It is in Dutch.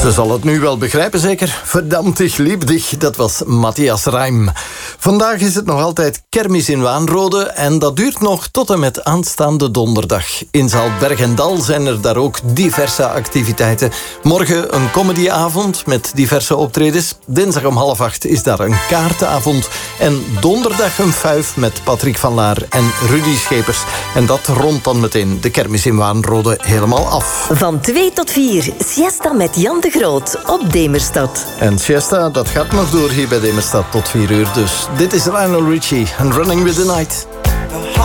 Ze zal het nu wel begrijpen, zeker. Verdammt, ich lieb dich, dat was Matthias Reim. Vandaag is het nog altijd kermis in Waanrode en dat duurt nog tot en met aanstaande donderdag. In zaal Bergendal zijn er daar ook diverse activiteiten. Morgen een comedyavond met diverse optredens. Dinsdag om 7:30 is daar een kaartenavond. En donderdag een fuif met Patrick van Laar en Rudy Schepers. En dat rondt dan meteen de kermis in Waanrode helemaal af. Van 2 tot 4, Siesta met Jan de Groot op Demerstad. En Siesta, dat gaat nog door hier bij Demerstad tot 4 uur. Dus dit is Lionel Richie en Running with the Night.